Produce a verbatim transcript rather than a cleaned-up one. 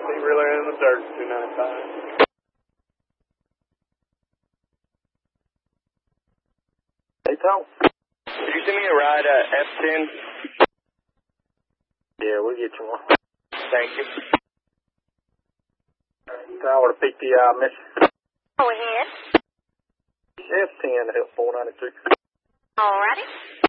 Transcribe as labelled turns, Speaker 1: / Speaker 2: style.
Speaker 1: He really in the dirt, two ninety-five. Hey, Tom.
Speaker 2: Could you send me a ride at F ten?
Speaker 1: Yeah, we'll get you one.
Speaker 2: Thank you.
Speaker 1: Tower to P T I, miss.
Speaker 3: Go ahead.
Speaker 1: F ten to help four ninety-two.
Speaker 3: All righty.